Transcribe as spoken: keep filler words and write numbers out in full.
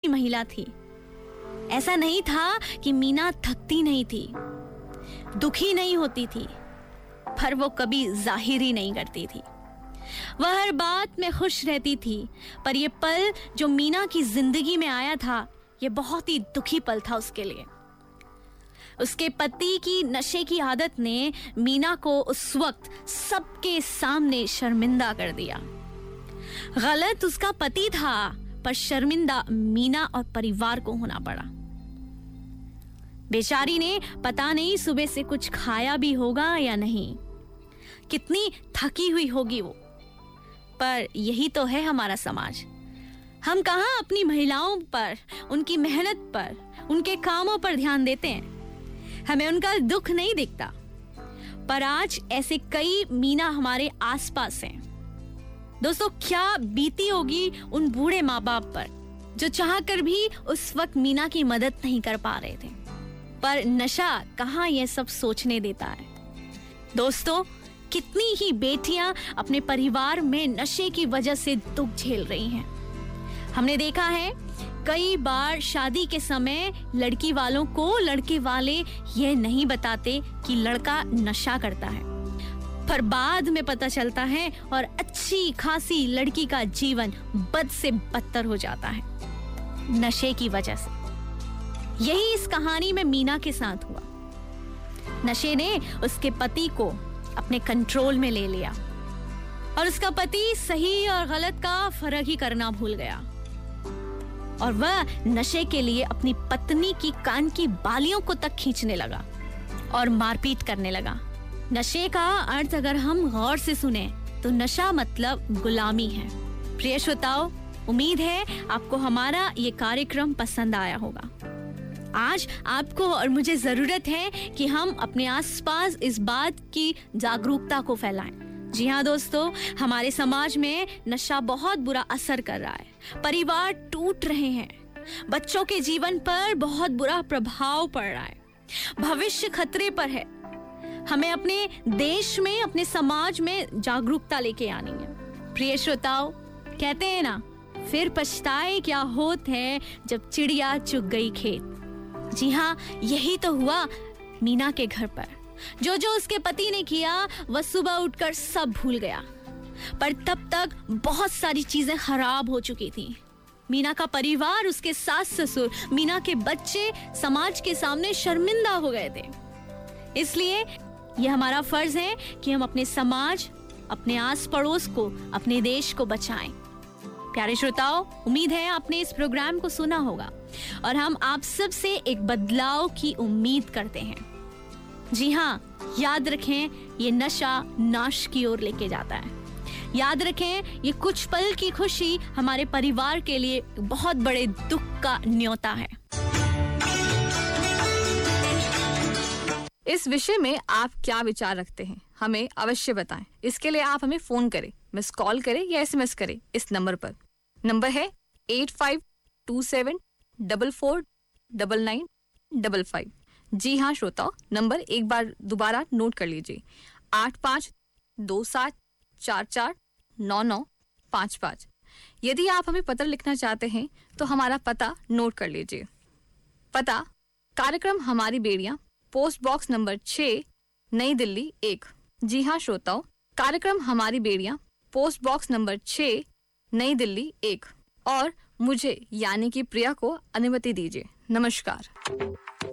महिला थी। ऐसा नहीं था कि मीना थकती नहीं थी, दुखी नहीं होती थी, पर वो कभी जाहिर ही नहीं करती थी। वह हर बात में खुश रहती थी, पर ये पल जो मीना की जिंदगी में आया था, ये बहुत ही दुखी पल था उसके लिए। उसके पति की नशे की आदत ने मीना को उस वक्त सबके सामने शर्मिंदा कर दिया। गलत उसका पति था, पर शर्मिंदा मीना और परिवार को होना पड़ा। बेचारी ने पता नहीं सुबह से कुछ खाया भी होगा या नहीं, कितनी थकी हुई होगी वो। पर यही तो है हमारा समाज। हम कहाँ अपनी महिलाओं पर, उनकी मेहनत पर, उनके कामों पर ध्यान देते हैं। हमें उनका दुख नहीं दिखता। पर आज ऐसे कई मीना हमारे आसपास हैं। दोस्तों, क्या बीती होगी उन बूढ़े माँ बाप पर जो चाहकर भी उस वक्त मीना की मदद नहीं कर पा रहे थे। पर नशा कहाँ यह सब सोचने देता है। दोस्तों, कितनी ही बेटियां अपने परिवार में नशे की वजह से दुख झेल रही हैं। हमने देखा है कई बार शादी के समय लड़की वालों को लड़के वाले यह नहीं बताते कि लड़का नशा करता है, पर बाद में पता चलता है और अच्छी खासी लड़की का जीवन बद से बदतर हो जाता है नशे की वजह से। यही इस कहानी में मीना के साथ हुआ। नशे ने उसके पति को अपने कंट्रोल में ले लिया और उसका पति सही और गलत का फर्क ही करना भूल गया और वह नशे के लिए अपनी पत्नी की कान की बालियों को तक खींचने लगा और मारपीट करने लगा। नशे का अर्थ अगर हम गौर से सुने तो नशा मतलब गुलामी है। प्रिय श्रोताओ, उम्मीद है आपको हमारा ये कार्यक्रम पसंद आया होगा। आज आपको और मुझे जरूरत है कि हम अपने आसपास इस बात की जागरूकता को फैलाएं। जी हाँ दोस्तों, हमारे समाज में नशा बहुत बुरा असर कर रहा है। परिवार टूट रहे हैं, बच्चों के जीवन पर बहुत बुरा प्रभाव पड़ रहा है, भविष्य खतरे पर है। हमें अपने देश में, अपने समाज में जागरूकता लेके आनी है। प्रिय श्रोताओ, कहते हैं ना, फिर पछताए क्या होत है जब चिड़िया चुग गई खेत। जी हाँ, यही तो हुआ मीना के घर पर। जो जो उसके पति ने किया वह सुबह उठकर सब भूल गया, पर तब तक बहुत सारी चीजें खराब हो चुकी थी। मीना का परिवार, उसके सास ससुर, मीना के बच्चे समाज के सामने शर्मिंदा हो गए थे। इसलिए यह हमारा फर्ज है कि हम अपने समाज, अपने आस पड़ोस को, अपने देश को बचाएं। प्यारे श्रोताओ, उम्मीद है आपने इस प्रोग्राम को सुना होगा और हम आप सब से एक बदलाव की उम्मीद करते हैं। जी हाँ, याद रखें, ये नशा नाश की ओर लेके जाता है। याद रखें, ये कुछ पल की खुशी हमारे परिवार के लिए बहुत बड़े दुख का न्योता है। इस विषय में आप क्या विचार रखते हैं, हमें अवश्य बताएं। इसके लिए आप हमें फोन करें, मिस कॉल करें या एसएमएस करें इस नंबर पर। नंबर है eight five to seven double four double nine double five. जी हाँ श्रोताओ, नंबर एक बार दोबारा नोट कर लीजिए, आठ पाँच दो सात चार चार नौ नौ पाँच पाँच। यदि आप हमें पत्र लिखना चाहते हैं तो हमारा पता नोट कर लीजिए। पता, कार्यक्रम हमारी बेड़ियां, पोस्ट बॉक्स नंबर छः, नई दिल्ली एक। जी हाँ श्रोताओ, कार्यक्रम हमारी बेड़ियां, पोस्ट बॉक्स नंबर छः, नई दिल्ली एक। और मुझे यानी कि प्रिया को अनुमति दीजिए। नमस्कार।